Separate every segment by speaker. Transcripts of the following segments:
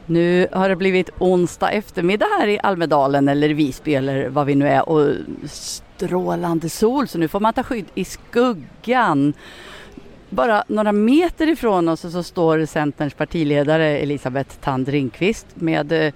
Speaker 1: Nu har det blivit onsdag eftermiddag här i Almedalen eller Visby eller vad vi nu är och strålande sol, så nu får man ta skydd i skuggan. Bara några meter ifrån oss så står Centerns partiledare Elisabeth Thand Ringqvist med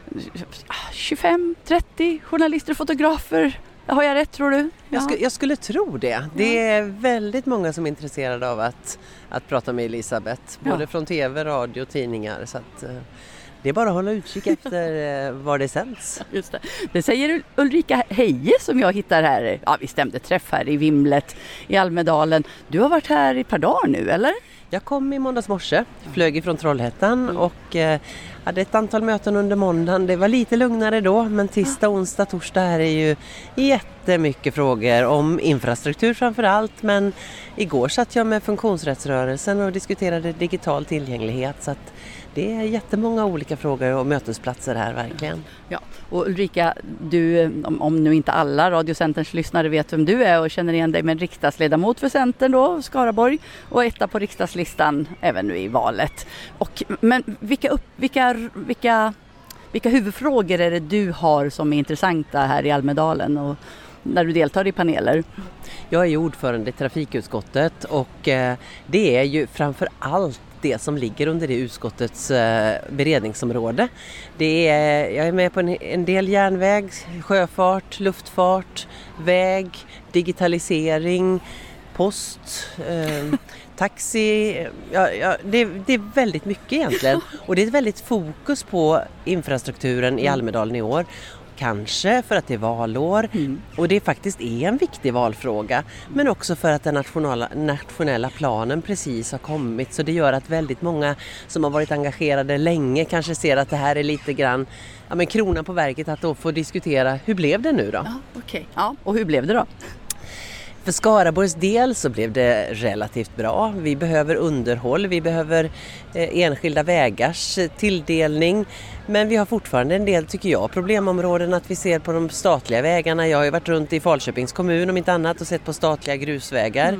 Speaker 1: 25-30 journalister och fotografer. Har jag rätt, tror du? Ja.
Speaker 2: Jag skulle tro det. Det är väldigt många som är intresserade av att prata med Elisabeth. Både från tv, radio och tidningar. Så att, det är bara att hålla utkik efter var det sänds.
Speaker 1: Just det. Det säger Ulrika Heje som jag hittar här. Ja, vi stämde träff här i Vimlet i Almedalen. Du har varit här i ett par dagar nu, eller?
Speaker 2: Jag kom i måndags morse, flög ifrån Trollhättan och hade ett antal möten under måndagen. Det var lite lugnare då, men tisdag, onsdag, torsdag här är ju jättemycket frågor om infrastruktur framför allt. Men igår satt jag med funktionsrättsrörelsen och diskuterade digital tillgänglighet, så att det är jättemånga olika frågor och mötesplatser här verkligen.
Speaker 1: Ja, och Ulrika, du, om nu inte alla Radiocenterns lyssnare vet vem du är och känner igen dig, med riksdagsledamot för Centern då, Skaraborg, och etta på riksdagslistan även nu i valet. Men vilka huvudfrågor är det du har som är intressanta här i Almedalen och när du deltar i paneler?
Speaker 2: Jag är ju ordförande i trafikutskottet och det är ju framför allt det som ligger under det utskottets beredningsområde. Jag är med på en del järnväg, sjöfart, luftfart, väg, digitalisering, post, taxi. Det är väldigt mycket egentligen. Och det är ett väldigt fokus på infrastrukturen i Almedalen i år. Kanske för att det är valår och det faktiskt är en viktig valfråga, men också för att den nationella planen precis har kommit, så det gör att väldigt många som har varit engagerade länge kanske ser att det här är lite grann kronan på verket att då få diskutera hur blev det nu då?
Speaker 1: Ja, okej. Ja, och hur blev det då?
Speaker 2: För Skaraborgs del så blev det relativt bra. Vi behöver underhåll, vi behöver enskilda vägars tilldelning. Men vi har fortfarande en del, tycker jag, problemområden att vi ser på de statliga vägarna. Jag har ju varit runt i Falköpings kommun om inte annat och sett på statliga grusvägar.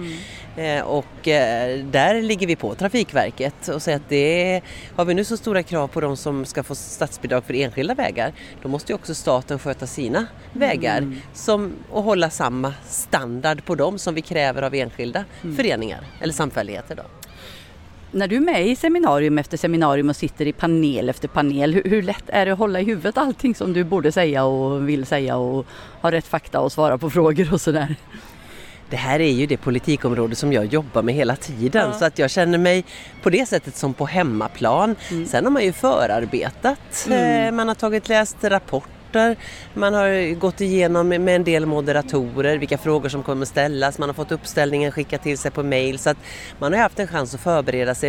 Speaker 2: Där ligger vi på Trafikverket och säger att har vi nu så stora krav på de som ska få statsbidrag för enskilda vägar, då måste ju också staten sköta sina vägar och hålla samma standard på dem som vi kräver av enskilda föreningar eller samfälligheter då.
Speaker 1: När du är med i seminarium efter seminarium och sitter i panel efter panel, hur lätt är det att hålla i huvudet allting som du borde säga och vill säga och ha rätt fakta och svara på frågor och sådär?
Speaker 2: Det här är ju det politikområde som jag jobbar med hela tiden, så att jag känner mig på det sättet som på hemmaplan. Sen har man ju förarbetat, man har läst rapporter, man har gått igenom med en del moderatorer vilka frågor som kommer ställas, man har fått uppställningen skickat till sig på mail, så att man har haft en chans att förbereda sig.